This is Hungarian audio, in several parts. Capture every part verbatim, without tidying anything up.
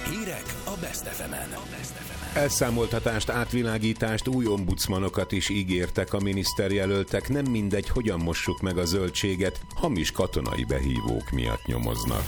Hírek a Best ef emen. Elszámoltatást, átvilágítást, új ombudsmanokat is ígértek a miniszterjelöltek. Nem mindegy, hogyan mossuk meg a zöldséget, hamis katonai behívók miatt nyomoznak.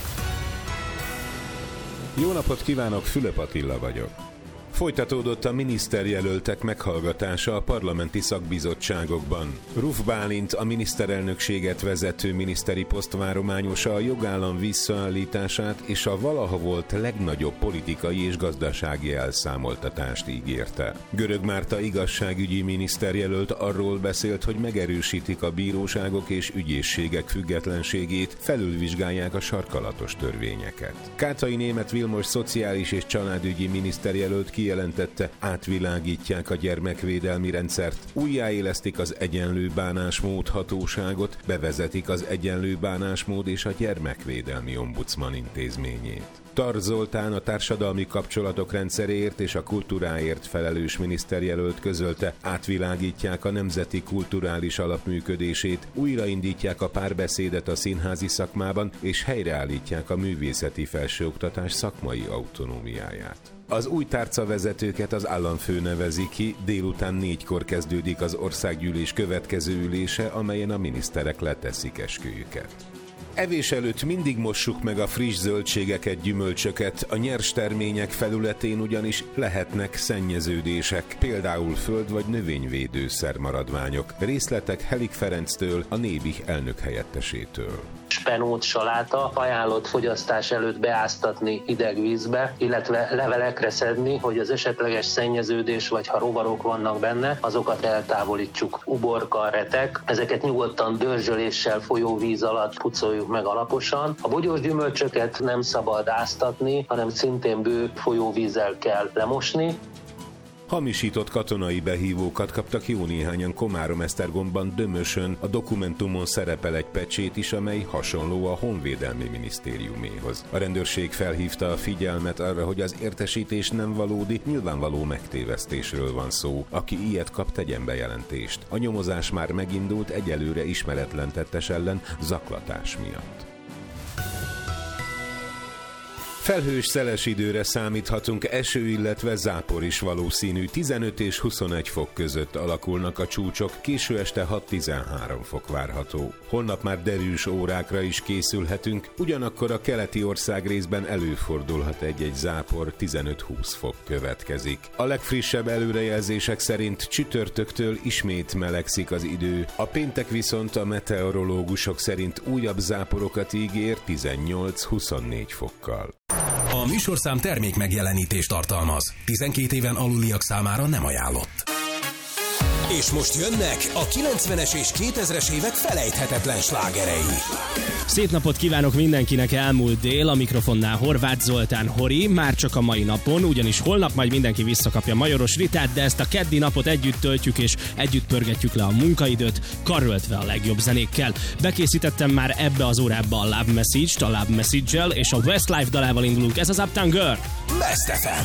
Jó napot kívánok, Fülöp Attila vagyok. Folytatódott a miniszterjelöltek meghallgatása a parlamenti szakbizottságokban. Ruf Bálint, a miniszterelnökséget vezető miniszteri posztvárományosa a jogállam visszaállítását és a valaha volt legnagyobb politikai és gazdasági elszámoltatást ígérte. Görög Márta igazságügyi miniszterjelölt arról beszélt, hogy megerősítik a bíróságok és ügyészségek függetlenségét, felülvizsgálják a sarkalatos törvényeket. Kátai Németh Vilmos szociális és családügyi miniszterjelölt ki jelentette, átvilágítják a gyermekvédelmi rendszert, újjáélesztik az egyenlő bánásmód hatóságot, bevezetik az egyenlő bánásmód és a gyermekvédelmi ombudsman intézményét. Tar Zoltán, a társadalmi kapcsolatok rendszeréért és a kultúráért felelős miniszterjelölt közölte, átvilágítják a nemzeti kulturális alap működését, újraindítják a párbeszédet a színházi szakmában és helyreállítják a művészeti felsőoktatás szakmai autonómiáját. Az új tárcavezetőket az államfő nevezi ki, délután négykor kezdődik az országgyűlés következő ülése, amelyen a miniszterek leteszik esküjüket. Evés előtt mindig mossuk meg a friss zöldségeket, gyümölcsöket, a nyers termények felületén ugyanis lehetnek szennyeződések, például föld- vagy növényvédőszer maradványok. Részletek Helik Ferenctől, a Nébih elnök helyettesétől. Spenót, saláta ajánlott fogyasztás előtt beáztatni hideg vízbe, illetve levelekre szedni, hogy az esetleges szennyeződés, vagy ha rovarok vannak benne, azokat eltávolítsuk. Uborka, retek, ezeket nyugodtan dörzsöléssel folyóvíz alatt pucoljuk meg alaposan. A bogyós gyümölcsöket nem szabad áztatni, hanem szintén bő folyóvízzel kell lemosni. Hamisított katonai behívókat kaptak jó néhányan Komárom-Esztergomban, Dömösön. A dokumentumon szerepel egy pecsét is, amely hasonló a Honvédelmi Minisztériuméhoz. A rendőrség felhívta a figyelmet arra, hogy az értesítés nem valódi, nyilvánvaló megtévesztésről van szó. Aki ilyet kap, tegyen bejelentést. A nyomozás már megindult egyelőre ismeretlen tettes ellen zaklatás miatt. Felhős, szeles időre számíthatunk, eső, illetve zápor is valószínű. tizenöt és huszonegy fok között alakulnak a csúcsok, késő este hat-tizenhárom fok várható. Holnap már derűs órákra is készülhetünk, ugyanakkor a keleti országrészben előfordulhat egy-egy zápor, tizenöt-húsz fok következik. A legfrissebb előrejelzések szerint csütörtöktől ismét melegszik az idő, a péntek viszont a meteorológusok szerint újabb záporokat ígér tizennyolc-huszonnégy fokkal. A műsorszám termék megjelenítést tartalmaz. tizenkét éven aluliak számára nem ajánlott. És most jönnek a kilencvenes és kétezres évek felejthetetlen slágerei. Szép napot kívánok mindenkinek, elmúlt dél, a mikrofonnál Horváth Zoltán Hori, már csak a mai napon, ugyanis holnap majd mindenki visszakapja Majoros Ritát, de ezt a keddi napot együtt töltjük és együtt pörgetjük le a munkaidőt, karöltve a legjobb zenékkel. Bekészítettem már ebbe az órába a Love Message-t, a Love Message-el, és a Westlife dalával indulunk, ez az Uptown Girl. Best ef em.